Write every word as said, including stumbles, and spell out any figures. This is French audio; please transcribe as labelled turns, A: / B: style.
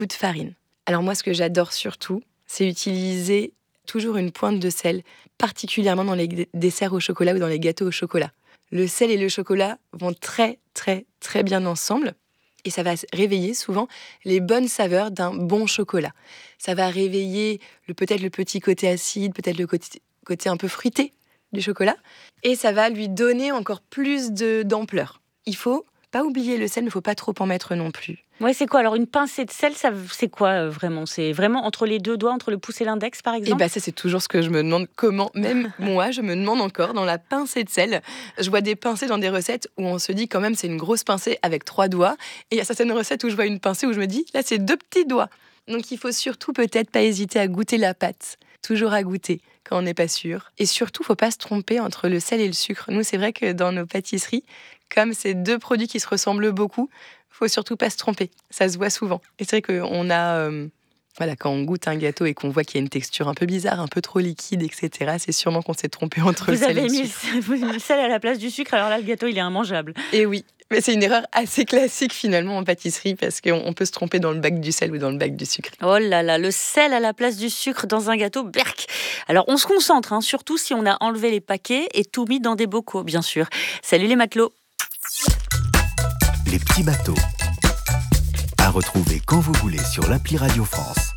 A: ou de farine. Alors moi, ce que j'adore surtout, c'est utiliser toujours une pointe de sel, particulièrement dans les d- desserts au chocolat ou dans les gâteaux au chocolat. Le sel et le chocolat vont très, très, très bien ensemble. Et ça va réveiller souvent les bonnes saveurs d'un bon chocolat. Ça va réveiller le, peut-être le petit côté acide, peut-être le côté, côté un peu fruité du chocolat. Et ça va lui donner encore plus de, d'ampleur. Il faut pas oublier le sel, mais il ne faut pas trop en mettre non plus.
B: Ouais, c'est quoi alors une pincée de sel, ça, c'est quoi euh, vraiment? C'est vraiment entre les deux doigts, entre le pouce et l'index par
A: Et
B: exemple?
A: bah ça, c'est toujours ce que je me demande. Comment, même moi, je me demande encore dans la pincée de sel. Je vois des pincées dans des recettes où on se dit quand même c'est une grosse pincée avec trois doigts. Et il y a certaines recettes où je vois une pincée où je me dis là c'est deux petits doigts. Donc il faut surtout peut-être pas hésiter à goûter la pâte. Toujours à goûter quand on n'est pas sûr. Et surtout, faut pas se tromper entre le sel et le sucre. Nous, c'est vrai que dans nos pâtisseries, comme c'est deux produits qui se ressemblent beaucoup, faut surtout pas se tromper. Ça se voit souvent. Et c'est vrai qu'on a... euh, Voilà, quand on goûte un gâteau et qu'on voit qu'il y a une texture un peu bizarre, un peu trop liquide, et cetera, c'est sûrement qu'on s'est trompé entre
B: Vous
A: le sel et
B: avez
A: le
B: mis le
A: sucre.
B: sel, vous avez mis le sel à la place du sucre, alors là le gâteau il est immangeable.
A: Et oui, mais c'est une erreur assez classique finalement en pâtisserie parce qu'on on peut se tromper dans le bac du sel ou dans le bac du sucre.
B: Oh là là, le sel à la place du sucre dans un gâteau, berk. Alors on se concentre, hein, surtout si on a enlevé les paquets et tout mis dans des bocaux, bien sûr. Salut les matelots.
C: Les petits bateaux. À retrouver quand vous voulez sur l'appli Radio France.